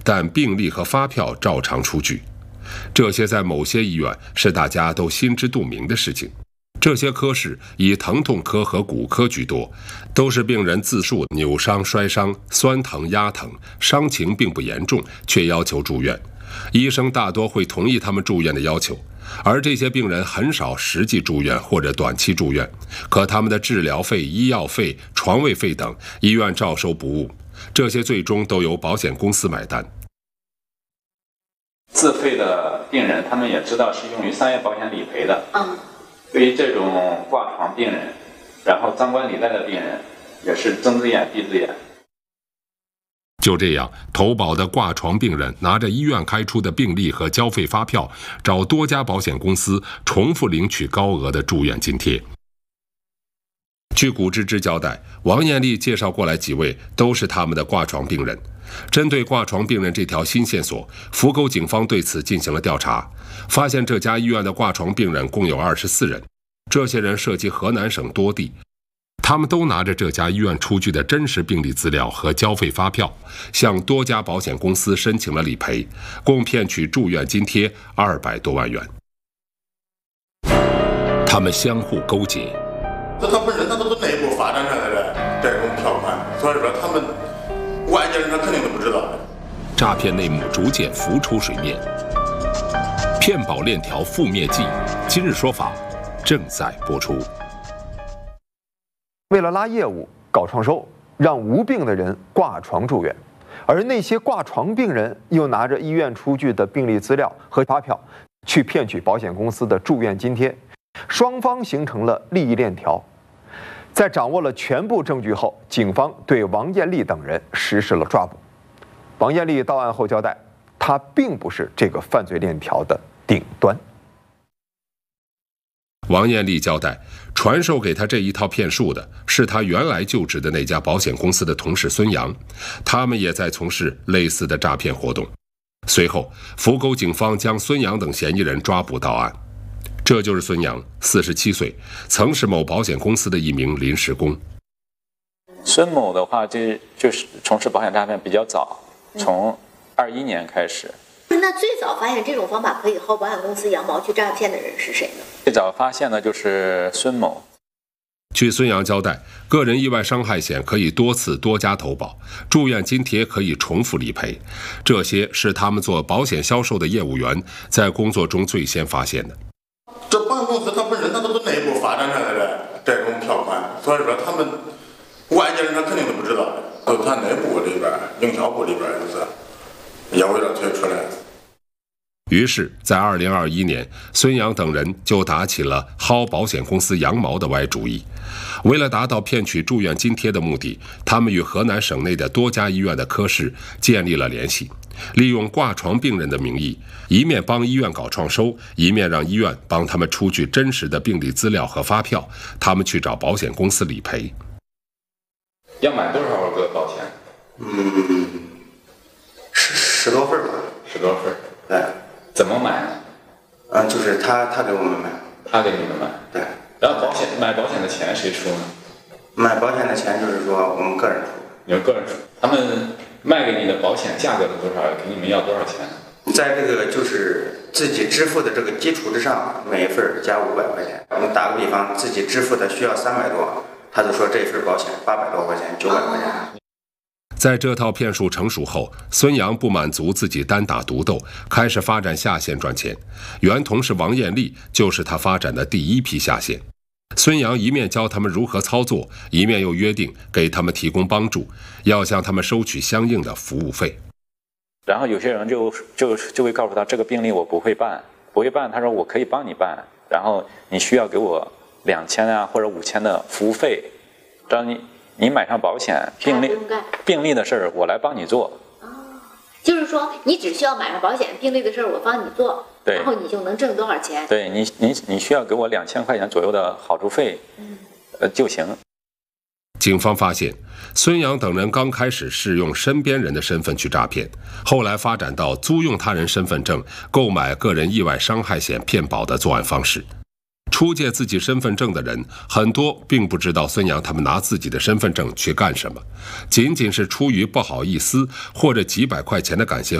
但病历和发票照常出具。这些在某些医院是大家都心知肚明的事情。这些科室以疼痛科和骨科居多，都是病人自述扭伤、摔伤、酸疼、压疼，伤情并不严重，却要求住院。医生大多会同意他们住院的要求，而这些病人很少实际住院或者短期住院，可他们的治疗费、医药费、床位费等，医院照收不误。这些最终都由保险公司买单。 自费的病人，他们也知道是用于商业保险理赔的。对于这种挂床病人，然后张冠李戴的病人，也是睁只眼闭只眼。 就这样，投保的挂床病人拿着医院开出的病历和交费发票，找多家保险公司重复领取高额的住院津贴。据古芝芝交代，王艳丽介绍过来几位都是他们的挂床病人。针对挂床病人这条新线索，扶沟警方对此进行了调查，发现这家医院的挂床病人共有24人，这些人涉及河南省多地，他们都拿着这家医院出具的真实病历资料和交费发票，向多家保险公司申请了理赔，共骗取住院津贴200多万元。他们相互勾结， 他本身都是内部发展出来的这种条款，所以说他们外界人他肯定都不知道。 诈骗内幕逐渐浮出水面，骗保链条覆灭记，今日说法正在播出。 为了拉业务、搞创收，让无病的人挂床住院，而那些挂床病人又拿着医院出具的病历资料和发票去骗取保险公司的住院津贴，双方形成了利益链条。在掌握了全部证据后，警方对王艳丽等人实施了抓捕。王艳丽到案后交代，她并不是这个犯罪链条的顶端。 王艳丽交代，传授给她这一套骗术的是她原来就职的那家保险公司的同事孙阳，他们也在从事类似的诈骗活动。随后，扶沟警方将孙阳等嫌疑人抓捕到案。这就是孙阳，47岁，曾是某保险公司的一名临时工。 孙某的话，就是从事保险诈骗比较早，从21年开始。 那最早发现这种方法可以薅保险公司羊毛去诈骗的人是谁呢？ 最早发现的就是孙某。 据孙阳交代，个人意外伤害险可以多次多家投保，住院津贴可以重复理赔，这些是他们做保险销售的业务员在工作中最先发现的。 这保险公司它本身都是内部发展出来的这种条款，所以说他们外界人他肯定都不知道的，都他内部里边、营销部里边就是也为了推出来。 于是，在2021年，孙阳等人就打起了薅保险公司羊毛的歪主意。为了达到骗取住院津贴的目的，他们与河南省内的多家医院的科室建立了联系，利用挂床病人的名义，一面帮医院搞创收，一面让医院帮他们出具真实的病历资料和发票，他们去找保险公司理赔。 要买多少个保险 ？10多份吧。 10多份。 对。 怎么买呢？ 就是他给我们买。 他给你们买。 对。 然后买保险的钱谁出呢？ 买保险的钱就是说我们个人出。 你们个人出。他们卖给你的保险价格是多少？给你们要多少钱？ 在这个就是自己支付的这个基础之上，每一份加500块钱。我们打个比方，自己支付的需要300多，他就说这份保险800多块钱、900块钱。 在这套骗术成熟后，孙阳不满足自己单打独斗，开始发展下线赚钱。原同事王艳丽就是他发展的第一批下线。孙阳一面教他们如何操作，一面又约定给他们提供帮助，要向他们收取相应的服务费。 然后有些人就会告诉他，这个病例我不会办，他说我可以帮你办，然后你需要给我2000啊或者5000的服务费，让你买上保险，病例的事儿我来帮你做。 就是说你只需要买上保险，病例的事儿我帮你做， 对， 然后你就能挣多少钱？ 对，你需要给我2000块钱左右的好处费，就行。 警方发现，孙阳等人刚开始是用身边人的身份去诈骗，后来发展到租用他人身份证购买个人意外伤害险骗保的作案方式。出借自己身份证的人很多并不知道孙阳他们拿自己的身份证去干什么，仅仅是出于不好意思或者几百块钱的感谢